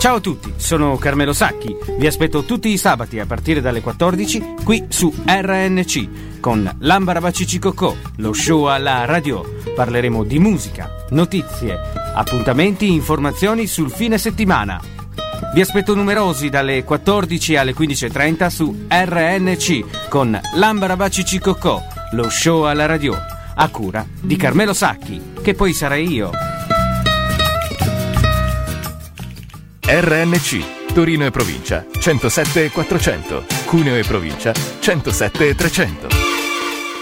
Ciao a tutti, sono Carmelo Sacchi. Vi aspetto tutti i sabati a partire dalle 14 qui su RNC con L'Ambarabaccicicocò, lo show alla radio. Parleremo di musica, notizie, appuntamenti, informazioni sul fine settimana. Vi aspetto numerosi dalle 14 alle 15.30 su RNC con L'Ambarabaccicicocò, lo show alla radio, a cura di Carmelo Sacchi, che poi sarei io. RNC, Torino e provincia, 107 400, Cuneo e provincia, 107 300.